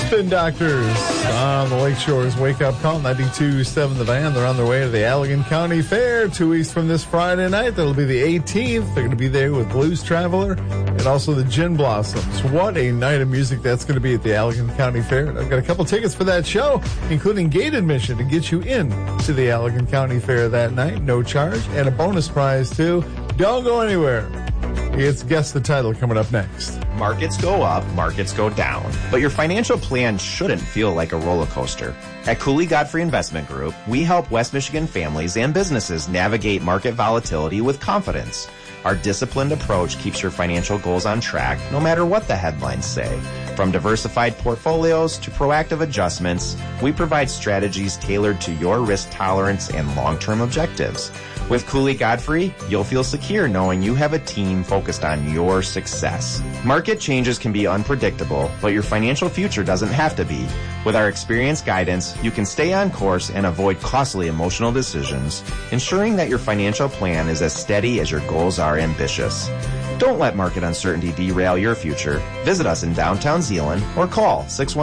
Spin Doctors on the Lakeshore's Wake Up Call, 92.7 The Van. They're on their way to the Allegan County Fair 2 weeks from this Friday night. That'll be the 18th. They're going to be there with Blues Traveler and also the Gin Blossoms. What a night of music that's going to be at the Allegan County Fair. I've got a couple tickets for that show, including gate admission to get you in to the Allegan County Fair that night. No charge. And a bonus prize, too. Don't go anywhere. It's Guess the Title coming up next. Markets go up, markets go down. But your financial plan shouldn't feel like a roller coaster. At Cooley Godfrey Investment Group, we help West Michigan families and businesses navigate market volatility with confidence. Our disciplined approach keeps your financial goals on track, no matter what the headlines say. From diversified portfolios to proactive adjustments, we provide strategies tailored to your risk tolerance and long-term objectives. With Cooley Godfrey, you'll feel secure knowing you have a team focused on your success. Market changes can be unpredictable, but your financial future doesn't have to be. With our experienced guidance, you can stay on course and avoid costly emotional decisions, ensuring that your financial plan is as steady as your goals are ambitious. Don't let market uncertainty derail your future. Visit us in downtown Zeeland or call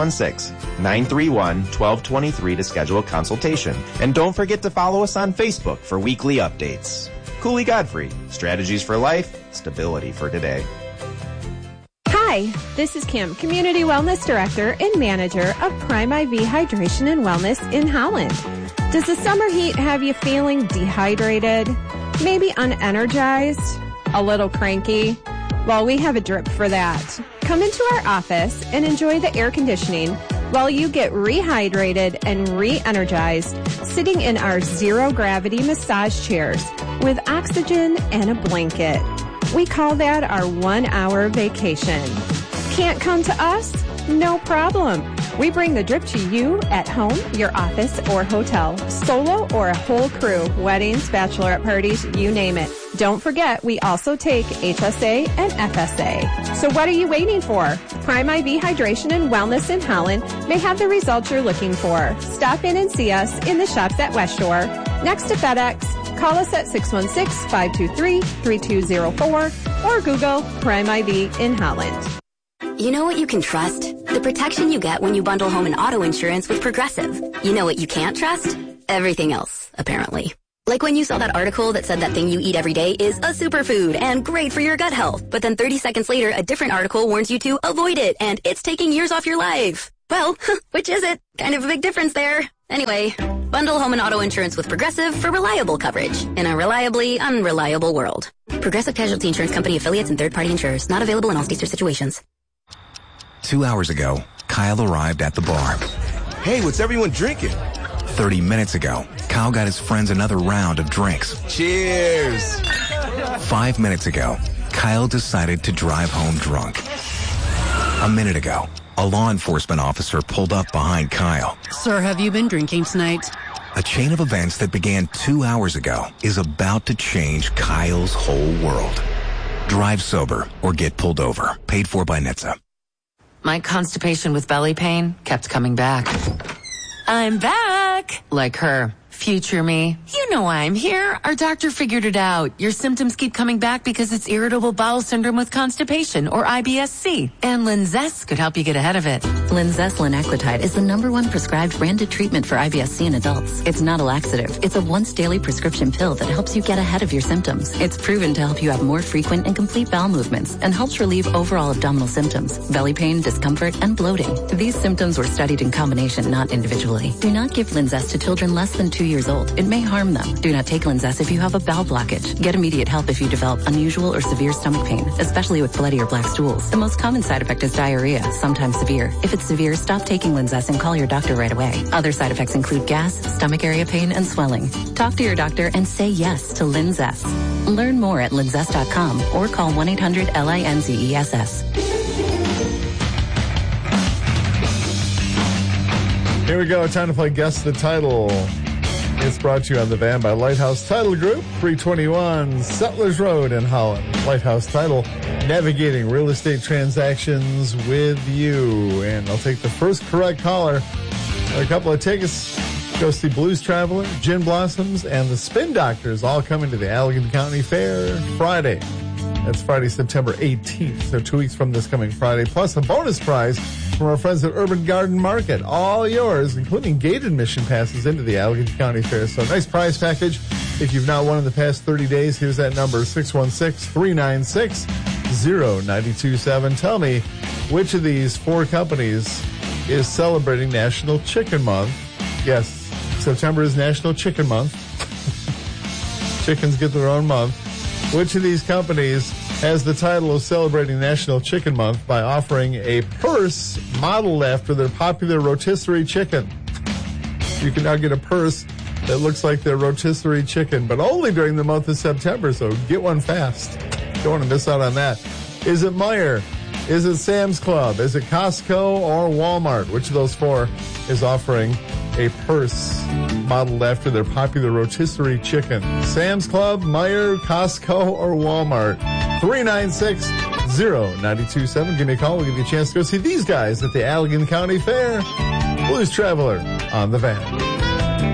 616-931-1223 to schedule a consultation. And don't forget to follow us on Facebook for weekly updates. Cooley Godfrey, strategies for life, stability for today. Hi, this is Kim, Community Wellness Director and Manager of Prime IV Hydration and Wellness in Holland. Does the summer heat have you feeling dehydrated, maybe unenergized, a little cranky? Well, we have a drip for that. Come into our office and enjoy the air conditioning while you get rehydrated and re-energized sitting in our zero-gravity massage chairs with oxygen and a blanket. We call that our 1 hour vacation. Can't come to us? No problem. We bring the drip to you at home, your office, or hotel. Solo or a whole crew, weddings, bachelorette parties, you name it. Don't forget, we also take HSA and FSA. So what are you waiting for? Prime IV Hydration and Wellness in Holland may have the results you're looking for. Stop in and see us in the shops at West Shore, next to FedEx. Call us at 616-523-3204 or Google Prime IV in Holland. You know what you can trust? The protection you get when you bundle home and auto insurance with Progressive. You know what you can't trust? Everything else, apparently. Like when you saw that article that said that thing you eat every day is a superfood and great for your gut health. But then 30 seconds later, a different article warns you to avoid it and it's taking years off your life. Well, which is it? Kind of a big difference there. Anyway, bundle home and auto insurance with Progressive for reliable coverage in a reliably unreliable world. Progressive Casualty Insurance Company affiliates and third-party insurers. Not available in all states or situations. 2 hours ago, Kyle arrived at the bar. Hey, what's everyone drinking? 30 minutes ago, Kyle got his friends another round of drinks. Cheers! 5 minutes ago, Kyle decided to drive home drunk. A minute ago, a law enforcement officer pulled up behind Kyle. Sir, have you been drinking tonight? A chain of events that began 2 hours ago is about to change Kyle's whole world. Drive sober or get pulled over. Paid for by NHTSA. My constipation with belly pain kept coming back. I'm back! Like her. Future me. You know I'm here. Our doctor figured it out. Your symptoms keep coming back because it's irritable bowel syndrome with constipation, or IBS-C. And Linzess could help you get ahead of it. Linzess linaclotide is the #1 prescribed branded treatment for IBS-C in adults. It's not a laxative. It's a once daily prescription pill that helps you get ahead of your symptoms. It's proven to help you have more frequent and complete bowel movements and helps relieve overall abdominal symptoms, belly pain, discomfort, and bloating. These symptoms were studied in combination, not individually. Do not give Linzess to children less than 2 years old. It may harm them. Do not take Linzess if you have a bowel blockage. Get immediate help if you develop unusual or severe stomach pain, especially with bloody or black stools. The most common side effect is diarrhea, sometimes severe. If it's severe, stop taking Linzess and call your doctor right away. Other side effects include gas, stomach area pain, and swelling. Talk to your doctor and say yes to Linzess. Learn more at linzess.com or call 1-800-LINZESS. Here we go. Time to play Guess the Title. It's brought to you on the van by Lighthouse Title Group, 321 Settlers Road in Holland. Lighthouse Title, navigating real estate transactions with you. And I'll take the first correct caller. A couple of tickets. Go see Blues Traveler, Gin Blossoms, and the Spin Doctors all coming to the Allegan County Fair Friday. That's Friday, September 18th, so 2 weeks from this coming Friday, plus a bonus prize from our friends at Urban Garden Market. All yours, including gate admission passes into the Allegheny County Fair. So nice prize package. If you've not won in the past 30 days, here's that number, 616-396-0927. Tell me, which of these 4 companies is celebrating National Chicken Month? Yes, September is National Chicken Month. Chickens get their own month. Which of these companies has the title of celebrating National Chicken Month by offering a purse modeled after their popular rotisserie chicken? You can now get a purse that looks like their rotisserie chicken, but only during the month of September, so get one fast. Don't want to miss out on that. Is it Meijer? Is it Sam's Club? Is it Costco or Walmart? Which of those 4 is offering a purse modeled after their popular rotisserie chicken? Sam's Club, Meijer, Costco, or Walmart? 396-0927. Give me a call. We'll give you a chance to go see these guys at the Allegheny County Fair. Blues Traveler on the van.